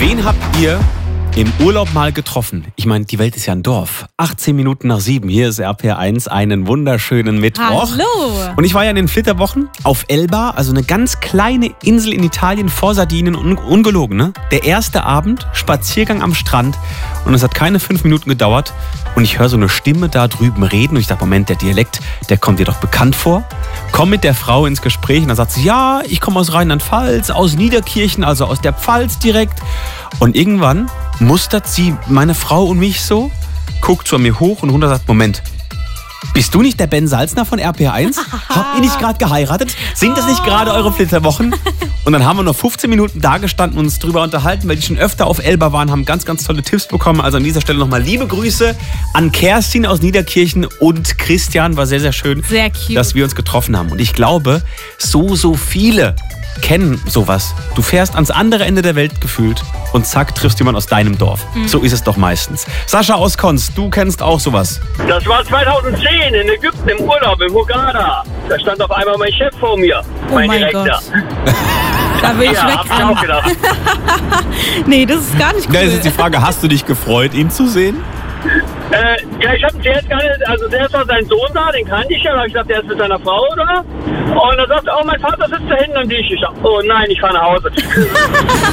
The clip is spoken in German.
Wen habt ihr im Urlaub mal getroffen? Ich meine, die Welt ist ja ein Dorf. 18 Minuten nach 7, hier ist RPR1, einen wunderschönen Mittwoch. Hallo! Und ich war ja in den Flitterwochen auf Elba, also eine ganz kleine Insel in Italien vor Sardinien, ungelogen, ne? Der erste Abend, Spaziergang am Strand und es hat keine 5 Minuten gedauert und ich höre so eine Stimme da drüben reden und ich dachte, Moment, der Dialekt, der kommt dir doch bekannt vor. Komm mit der Frau ins Gespräch und dann sagt sie, ja, ich komme aus Rheinland-Pfalz, aus Niederkirchen, also aus der Pfalz direkt. Und irgendwann mustert sie meine Frau und mich so, guckt zu mir hoch und runter und sagt, Moment, bist du nicht der Ben Salzner von RPR1? Habt ihr nicht gerade geheiratet? Sind das nicht gerade eure Flitterwochen? Und dann haben wir noch 15 Minuten da gestanden und uns drüber unterhalten, weil die schon öfter auf Elba waren, haben ganz, ganz tolle Tipps bekommen. Also an dieser Stelle nochmal liebe Grüße an Kerstin aus Niederkirchen und Christian. War sehr, sehr schön, sehr cute, dass wir uns getroffen haben. Und ich glaube, so viele kennen sowas. Du fährst ans andere Ende der Welt gefühlt und zack, triffst jemand aus deinem Dorf. So ist es doch meistens. Sascha aus Konz, du kennst auch sowas. Das war 2010 in Ägypten im Urlaub, in Hurghada. Da stand auf einmal mein Chef vor mir. Oh mein Direktor. Gott. Da will ich Ja, hab ich wegrennen. auch gedacht. Nee, das ist gar nicht cool. Da ist jetzt die Frage, hast du dich gefreut, ihn zu sehen? Ja, ich habe zuerst gar nicht, also zuerst war sein Sohn da, den kannte ich ja, da hab ich gedacht, der ist mit seiner Frau da. Und er sagt, oh, mein Vater sitzt da hinten am Tisch. Ich sag, oh nein, ich fahre nach Hause.